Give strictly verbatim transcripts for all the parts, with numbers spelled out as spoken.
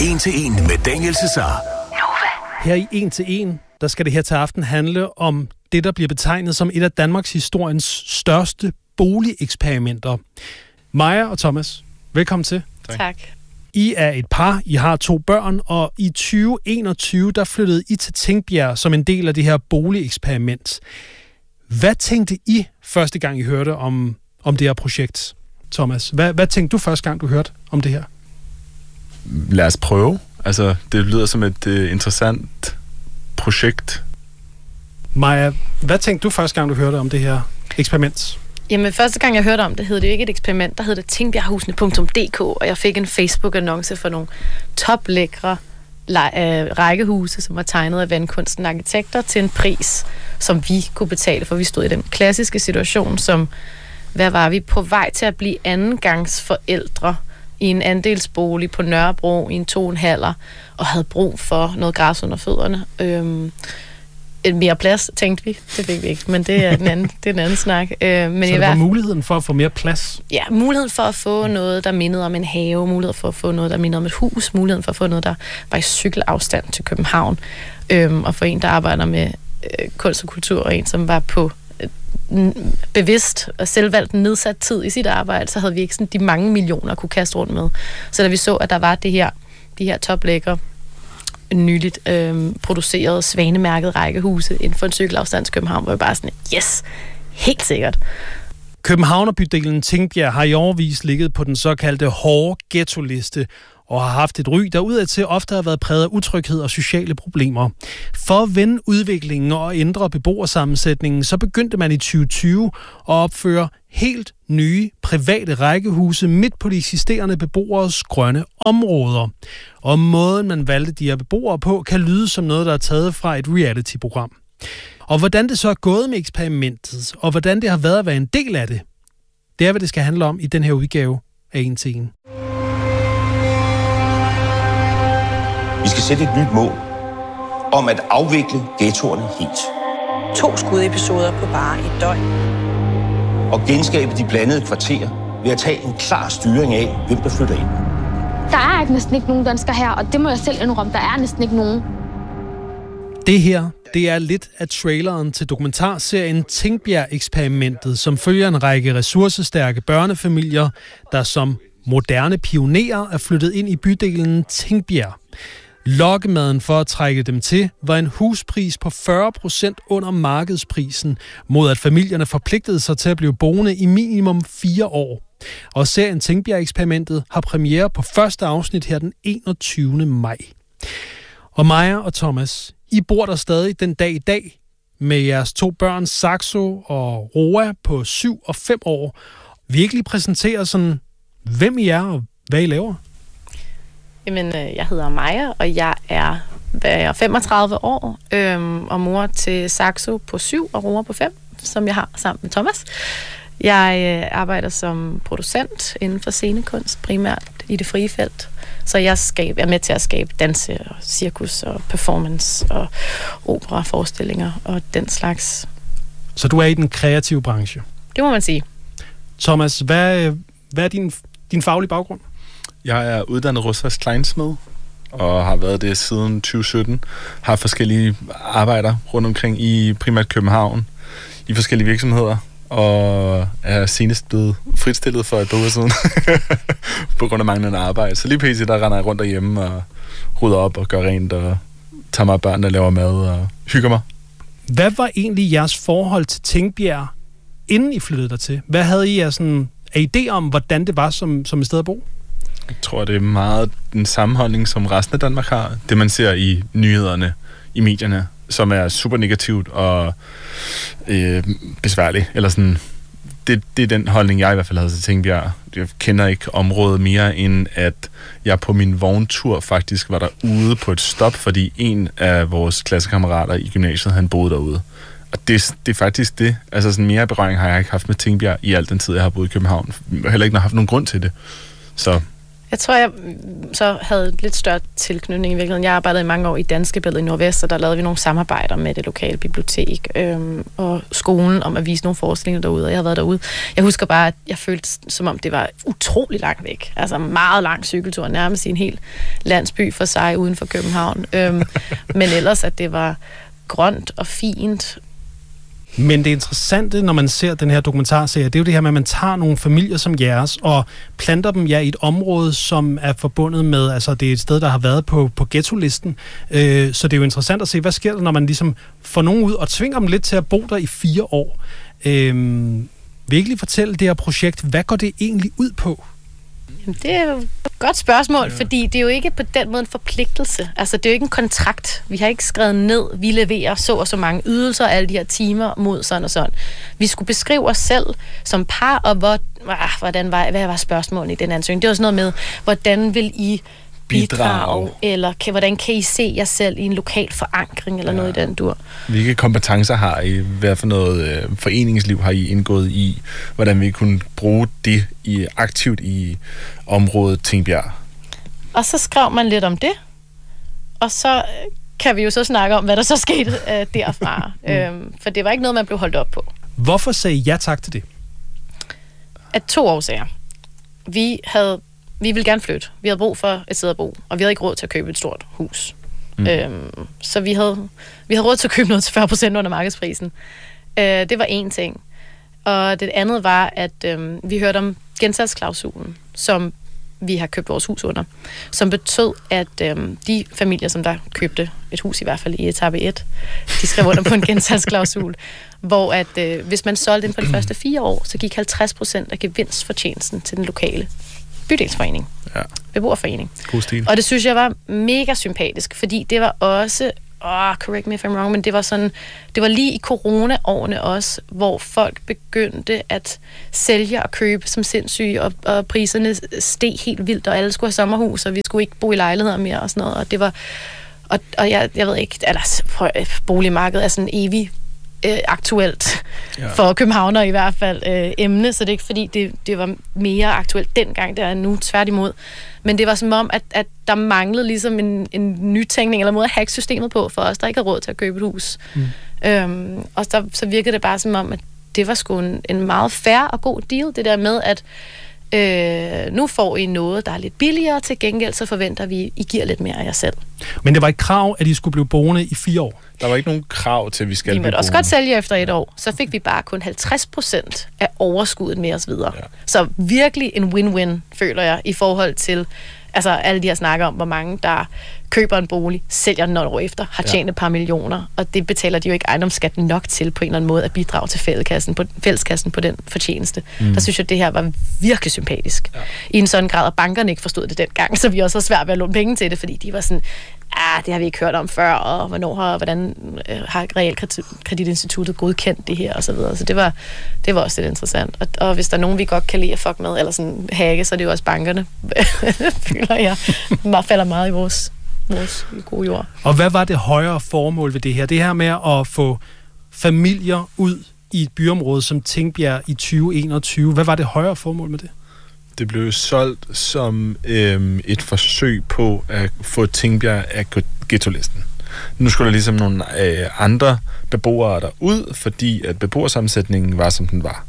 en til en med Daniel Cesar. Her i en til en, der skal det her til aften handle om det, der bliver betegnet som et af Danmarks historiens største boligeksperimenter. Maja og Thomas, velkommen til. Tak. tak. I er et par, I har to børn, og i tyve enogtyve, der flyttede I til Tingbjerg som en del af det her boligeksperiment. Hvad tænkte I første gang, I hørte om, om det her projekt, Thomas? Hvad, hvad tænkte du første gang, du hørte om det her? Lad os prøve. Altså, det lyder som et uh, interessant projekt. Maja, hvad tænkte du første gang, du hørte om det her eksperiment? Jamen, første gang jeg hørte om det, hed det jo ikke et eksperiment, der hed det tingbjerghusene punktum d k, og jeg fik en Facebook-annonce for nogle toplækre rækkehuse, som var tegnet af vandkunsten arkitekter til en pris, som vi kunne betale, for vi stod i den klassiske situation, som, hvad var vi, på vej til at blive andengangs forældre i en andelsbolig på Nørrebro i en to og en halver, og havde brug for noget græs under fødderne. Øhm, et mere plads, tænkte vi. Det fik vi ikke, men det er den anden, det er den anden snak. Øh, men Så i det hvert var muligheden for at få mere plads? Ja, muligheden for at få noget, der mindede om en have, muligheden for at få noget, der mindede om et hus, muligheden for at få noget, der var i cykelafstand til København, øhm, og for en, der arbejder med øh, kunst og kultur, og en, som var på øh, bevidst og selvvalgt nedsat tid i sit arbejde, så havde vi ikke sådan de mange millioner at kunne kaste rundt med. Så da vi så, at der var det her, de her toplækre, nyligt øh, produceret svanemærket rækkehuse inden for en cykelafstand til København, var jeg bare sådan, yes, helt sikkert. Københavnerbydelen Tingbjerg har i årevis ligget på den såkaldte hårde ghetto-liste og har haft et ry, der udadtil ofte har været præget af utryghed og sociale problemer. For at vende udviklingen og ændre beboersammensætningen, så begyndte man i tyve tyve at opføre helt nye private rækkehuse midt på de eksisterende beboeres grønne områder. Og måden, man valgte de her beboere på, kan lyde som noget, der er taget fra et reality-program. Og hvordan det så er gået med eksperimentet, og hvordan det har været at være en del af det, det er, hvad det skal handle om i den her udgave af en til en. Vi skal sætte et nyt mål om at afvikle ghettoerne helt. To skudepisoder på bare et døgn. Og genskabe de blandede kvarterer ved at tage en klar styring af, hvem der flytter ind. Der er ikke næsten ikke nogen danskere her, og det må jeg selv indrømme, der er næsten ikke nogen. Det her, det er lidt af traileren til dokumentarserien Tingbjerg-eksperimentet, som følger en række ressourcestærke børnefamilier, der som moderne pionerer er flyttet ind i bydelen Tingbjerg. Lokkemaden for at trække dem til var en huspris på fyrre procent under markedsprisen, mod at familierne forpligtede sig til at blive boende i minimum fire år. Og serien Tingbjerg-eksperimentet har premiere på første afsnit her den enogtyvende maj. Og Maja og Thomas, I bor der stadig den dag i dag med jeres to børn, Saxo og Roa på syv og fem år. Virkelig præsenterer sådan, hvem I er og hvad I laver. Jamen, jeg hedder Maja, og jeg er, jeg er femogtredive år, øhm, og mor til Saxo på syv og Roa på fem, som jeg har sammen med Thomas. Jeg øh, arbejder som producent inden for scenekunst, primært i det frie felt. Så jeg skab, er med til at skabe danse og cirkus og performance og operaforestillinger og den slags. Så du er i den kreative branche? Det må man sige. Thomas, hvad, hvad er din, din faglige baggrund? Jeg er uddannet rustværks kleinsmed og har været det siden tyve sytten. Har forskellige arbejder rundt omkring i primært København i forskellige virksomheder. Og er senest blevet fritstillet for et par uger siden på grund af manglende arbejde. Så lige pt. der render jeg rundt derhjemme og rydder op og gør rent og tager mig af børnene og laver mad og hygger mig. Hvad var egentlig jeres forhold til Tingbjerg, inden I flyttede dertil? Hvad havde I af sådan af idé om, hvordan det var som, som et sted at bo? Jeg tror, det er meget den samme holdning, som resten af Danmark har. Det, man ser i nyhederne, i medierne, som er super negativt og øh, besværligt. Eller sådan, det, det er den holdning, jeg i hvert fald havde til Tingbjerg. Jeg kender ikke området mere, end at jeg på min vogntur faktisk var derude på et stop, fordi en af vores klassekammerater i gymnasiet, han boede derude. Og det, det er faktisk det. Altså sådan mere berøring har jeg ikke haft med Tingbjerg i al den tid, jeg har boet i København. Jeg har heller ikke haft nogen grund til det. Så Jeg tror, jeg så havde lidt større tilknytning i virkeligheden. Jeg arbejdede i mange år i Danske Billed i Nordvest, og der lavede vi nogle samarbejder med det lokale bibliotek øhm, og skolen om at vise nogle forestillinger derude, og jeg havde været derude. Jeg husker bare, at jeg følte, som om det var utrolig langt væk. Altså meget lang cykeltur, nærmest i en hel landsby for sig uden for København. Øhm, men ellers, at det var grønt og fint. Men det interessante, når man ser den her dokumentarserie, det er jo det her med, at man tager nogle familier som jeres og planter dem ja, i et område, som er forbundet med, altså det er et sted, der har været på, på ghetto-listen. Øh, så det er jo interessant at se, hvad sker der, når man ligesom får nogen ud og tvinger dem lidt til at bo der i fire år. Øh, virkelig fortælle det her projekt, hvad går det egentlig ud på? Jamen, det er jo et godt spørgsmål, ja. Fordi det er jo ikke på den måde en forpligtelse. Altså, det er jo ikke en kontrakt. Vi har ikke skrevet ned, vi leverer så og så mange ydelser, alle de her timer mod sådan og sådan. Vi skulle beskrive os selv som par, og hvor, hvordan var, hvad var spørgsmålet i den ansøgning? Det var sådan noget med, hvordan vil I bidrage, eller kan, hvordan kan I se jer selv i en lokal forankring, eller ja. Noget i den dur. Hvilke kompetencer har I? Hvad for noget øh, foreningsliv har I indgået i? Hvordan vi kunne bruge det i, aktivt i området Tingbjerg? Og så skrev man lidt om det, og så kan vi jo så snakke om, hvad der så skete øh, derfra. mm. øhm, for det var ikke noget, man blev holdt op på. Hvorfor sagde I ja tak til det? Af to årsager. Vi havde Vi ville gerne flytte. Vi havde brug for et sted at bo, og vi havde ikke råd til at købe et stort hus. Mm. Øhm, så vi havde, vi havde råd til at købe noget til fyrre procent under markedsprisen. Øh, det var én ting. Og det andet var, at øh, vi hørte om gensalgsklausulen, som vi har købt vores hus under, som betød, at øh, de familier, som der købte et hus, i hvert fald i etape et, de skrev under på en gensalgsklausul, hvor at øh, hvis man solgte den på de første fire år, så gik halvtreds procent af gevinstfortjenesten til den lokale bydelsforening. Ja. Beboerforening. God stil. Og det synes jeg var mega sympatisk, fordi det var også, oh, correct me if I'm wrong, men det var sådan, det var lige i corona-årene også, hvor folk begyndte at sælge og købe som sindssyge, og, og priserne steg helt vildt, og alle skulle have sommerhus, og vi skulle ikke bo i lejligheder mere og sådan noget, og det var, og, og jeg, jeg ved ikke, altså, boligmarkedet er sådan evig Øh, aktuelt ja. For københavner i hvert fald øh, emne, så det er ikke fordi, det, det var mere aktuelt dengang, det er nu tværtimod. Men det var som om, at, at der manglede ligesom en, en nytænkning eller måde at hacke systemet på for os, der ikke havde råd til at købe et hus. Mm. Øhm, og så, så virkede det bare som om, at det var sgu en, en meget fair og god deal, det der med, at Øh, nu får I noget, der er lidt billigere, til gengæld så forventer vi, I giver lidt mere af jer selv. Men det var ikke krav, at I skulle blive boende i fire år? Der var ikke nogen krav til, at vi skal blive boende. Vi måtte også godt sælge efter et år. Så fik vi bare kun halvtreds procent af overskuddet med os videre. Ja. Så virkelig en win-win, føler jeg, i forhold til altså alle de her snakker om, hvor mange der køber en bolig, sælger den år efter, har tjent ja. et par millioner, og det betaler de jo ikke ejendomsskat nok til på en eller anden måde at bidrage til fælleskassen på, fælleskassen på den fortjeneste. Mm. Der synes jeg, at det her var virkelig sympatisk. Ja. I en sådan grad, at bankerne ikke forstod det dengang, så vi også har svært ved at låne penge til det, fordi de var sådan, ah, det har vi ikke hørt om før, og hvornår har, hvordan øh, har realkreditinstituttet godkendt det her, og så videre. Så det var, det var også lidt interessant. Og, og hvis der er nogen, vi godt kan lide at fuck med, eller sådan hacke, så er det jo også bankerne, føler jeg. Man falder meget i vores vores gode jord. Og hvad var det højere formål ved det her? Det her med at få familier ud i et byområde som Tingbjerg i tyve enogtyve. Hvad var det højere formål med det? Det blev solgt som øhm, et forsøg på at få Tingbjerg af ghetto-listen. Nu skulle der ligesom nogle øh, andre beboere der ud, fordi at beboersammensætningen var, som den var.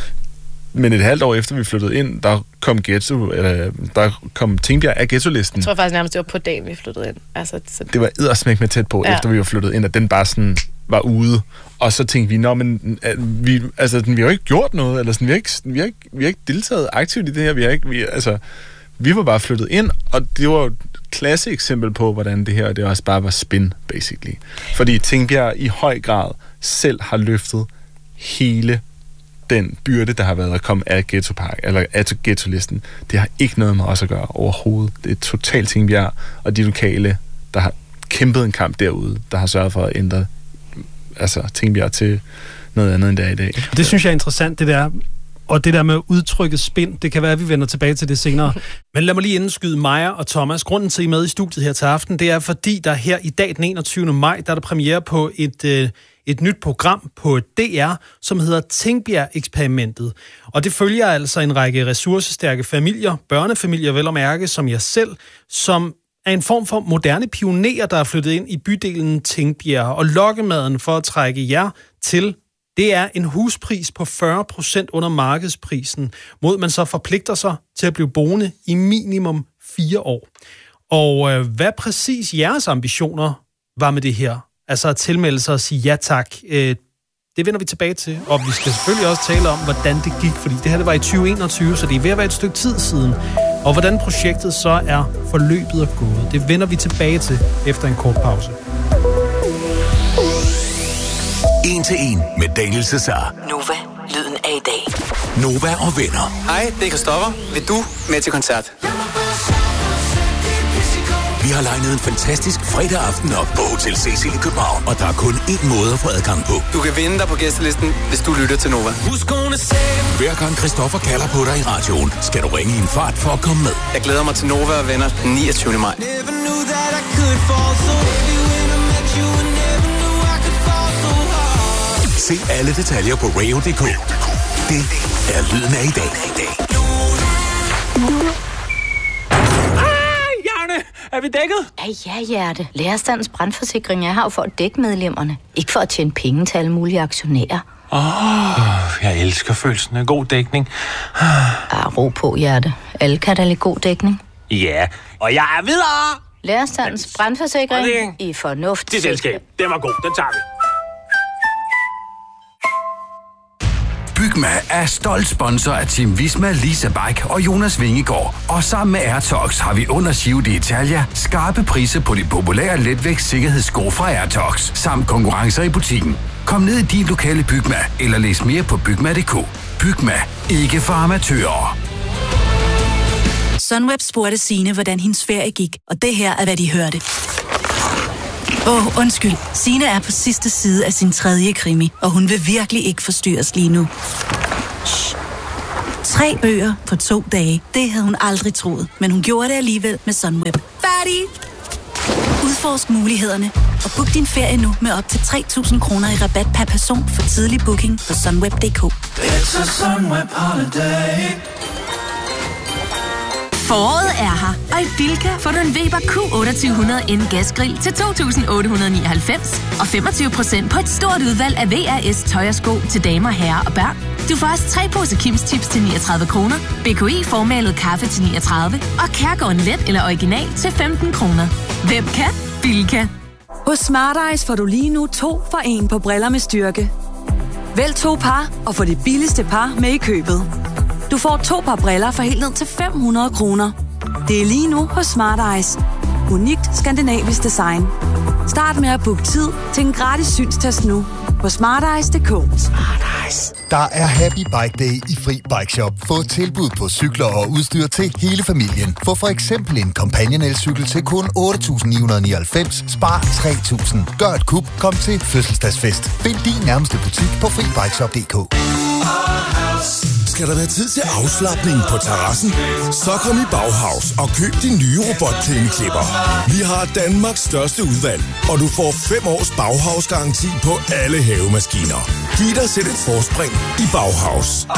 Men et halvt år efter vi flyttede ind, der kom ghetto, eller der kom Tingbjerg af ghetto-listen. Jeg tror faktisk nærmest, det var på dagen, vi flyttede ind. Altså, så... Det var eddersmæk med tæt på, ja. Efter vi var flyttet ind, at den bare sådan var ude. Og så tænkte vi, nå, men vi, altså, vi har jo ikke gjort noget, eller sådan, vi har ikke, vi har ikke, vi har ikke deltaget aktivt i det her. Vi har ikke, vi, altså, vi var bare flyttet ind, og det var et klasse eksempel på, hvordan det her, det også bare var spin, basically. Fordi Tingbjerg i høj grad selv har løftet hele den byrde, der har været at komme af ghettopark, eller af ghetto-listen. Det har ikke noget med os at gøre overhovedet. Det er totalt Tingbjerg, og de lokale, der har kæmpet en kamp derude, der har sørget for at ændre altså Tingbjerg til noget andet, end det er i dag. Det synes jeg er interessant, det der Og det der med udtrykket spind, det kan være, at vi vender tilbage til det senere. Men lad mig lige indskyde Maja og Thomas. Grunden til, at I er med i studiet her til aften, det er fordi, der her i dag, den enogtyvende maj, der er der premiere på et, øh, et nyt program på D R, som hedder Tingbjerg-eksperimentet. Og det følger altså en række ressourcestærke familier, børnefamilier vel at mærke, som jeg selv, som er en form for moderne pionerer, der er flyttet ind i bydelen Tingbjerg. Og lokkemaden for at trække jer til, det er en huspris på fyrre procent under markedsprisen, mod man så forpligter sig til at blive boende i minimum fire år. Og øh, hvad præcis jeres ambitioner var med det her? Altså at tilmelde sig og sige ja tak. Øh, det vender vi tilbage til, og vi skal selvfølgelig også tale om, hvordan det gik, fordi det her det var i tyve enogtyve, så det er ved at være et stykke tid siden. Og hvordan projektet så er forløbet og gået, det vender vi tilbage til efter en kort pause. En til en med Daniel Cesar. Nova, lyden af i dag. Nova og venner. Hej, det er Christoffer. Vil du med til koncert? Vi har legnet en fantastisk fredag aften op på Hotel Cecil i København, og der er kun én måde at få adgang på. Du kan vinde dig på gæstelisten, hvis du lytter til Nova. Hver gang Christoffer kalder på dig i radioen, skal du ringe i en fart for at komme med. Jeg glæder mig til Nova og venner den niogtyvende maj. Se alle detaljer på radio punktum d k. Det er lyden af i dag. Hej, Janne! Er vi dækket? Ja, ja, Hjerte. Lærerstandens brandforsikring er her jo for at dække medlemmerne. Ikke for at tjene penge til alle mulige aktionærer. Åh, oh, jeg elsker følelsen af god dækning. Ah, ro på, Hjerte. Alle kan da lide god dækning. Ja, og jeg er videre! Lærerstandens brandforsikring i fornuft. Det selskab, den var god, den tager vi. Bygma er stolt sponsor af Team Visma, Lisa Bike og Jonas Vingegaard. Og sammen med Airtox har vi under Giro d'Italia skarpe priser på de populære letvægt sikkerhedssko fra Airtox, samt konkurrencer i butikken. Kom ned i din lokale Bygma, eller læs mere på bygma punktum d k. Bygma, ikke for amatører. Sunweb spurgte Signe, hvordan hendes ferie gik, og det her er, hvad de hørte. Åh, oh, undskyld. Signe er på sidste side af sin tredje krimi, og hun vil virkelig ikke forstyrres lige nu. Shh. Tre bøger på to dage. Det havde hun aldrig troet, men hun gjorde det alligevel med Sunweb. Færdig! Udforsk mulighederne og book din ferie nu med op til tre tusind kroner i rabat per person for tidlig booking på sunweb punktum d k. It's a Sunweb holiday. Foråret er her, og i Bilka får du en Weber Q otteogtyve hundrede N gasgrill til to tusind otte hundrede nioghalvfems og femogtyve procent på et stort udvalg af V R S tøj og sko til damer, herrer og børn. Du får også tre poser Kims Chips til niogtredive kroner, B K I formalet kaffe til niogtredive og Kærgården Let eller Original til femten kroner. Hvem kan? Bilka. Hos Smart Eyes får du lige nu to for en på briller med styrke. Vælg to par og få det billigste par med i købet. Du får to par briller for helt ned til fem hundrede kroner. Det er lige nu hos Smart Eyes. Unikt skandinavisk design. Start med at booke tid til en gratis synstest nu på smart eyes punktum d k. Smart Eyes. Der er Happy Bike Day i Fri Bike Shop. Få tilbud på cykler og udstyr til hele familien. Få for eksempel en Companion elcykel til kun otte tusind ni hundrede nioghalvfems. Spar tre tusind. Gør et kup. Kom til fødselsdagsfest. Find din nærmeste butik på fri bike shop punktum d k. Skal der være tid til afslapning på terrassen? Så kom i Bauhaus og køb din nye robotklipper. Vi har Danmarks største udvalg, og du får fem års Bauhaus-garanti på alle havemaskiner. Giv dig selv et forspring i Bauhaus.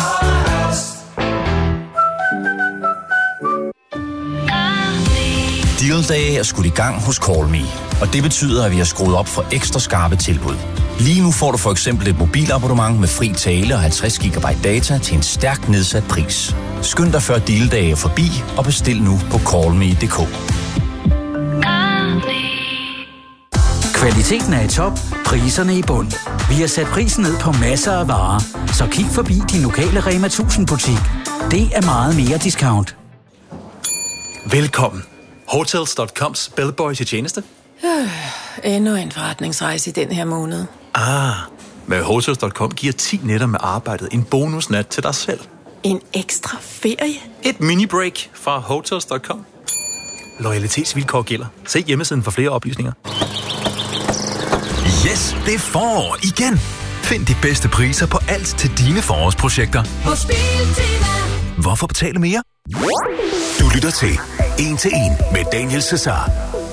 Deal Day er skudt i gang hos Call Me, og det betyder, at vi har skruet op for ekstra skarpe tilbud. Lige nu får du for eksempel et mobilabonnement med fri tale og halvtreds gigabyte data til en stærkt nedsat pris. Skynd dig før Deal Day er forbi og bestil nu på call me punktum d k. Kvaliteten er i top, priserne i bund. Vi har sat prisen ned på masser af varer, så kig forbi din lokale Rema tusind butik. Det er meget mere discount. Velkommen. Hotels punktum coms bellboy til tjeneste. Øh, endnu en forretningsrejse i den her måned. Ah, med Hotels punktum com giver ti nætter med arbejdet en bonusnat til dig selv. En ekstra ferie? Et mini-break fra Hotels punktum com. Loyalitetsvilkår gælder. Se hjemmesiden for flere oplysninger. Yes, det er forår igen. Find de bedste priser på alt til dine forårsprojekter. Hos Biltema. Hvorfor betale mere? Du lytter til En til En med Daniel Cesar.